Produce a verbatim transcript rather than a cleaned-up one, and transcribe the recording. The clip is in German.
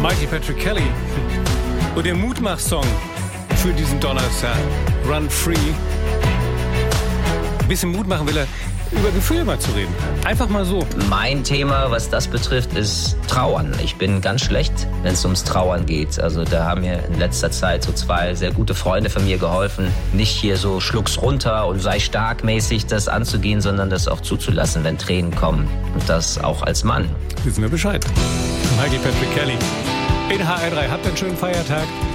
Michael Patrick Kelly und der Mutmach-Song für diesen Donnerstag, Run Free. Ein bisschen Mut machen will er, über Gefühle mal zu reden. Einfach mal so. Mein Thema, was das betrifft, ist Trauern. Ich bin ganz schlecht, wenn es ums Trauern geht. Also da haben mir in letzter Zeit so zwei sehr gute Freunde von mir geholfen, nicht hier so schluck's runter und sei stark mäßig das anzugehen, sondern das auch zuzulassen, wenn Tränen kommen. Und das auch als Mann. Wissen wir Bescheid. Michael Patrick Kelly in H R drei. Habt einen schönen Feiertag.